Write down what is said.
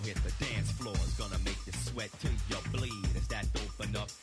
Hit the dance floor is gonna make you sweat till you bleed. Is that dope enough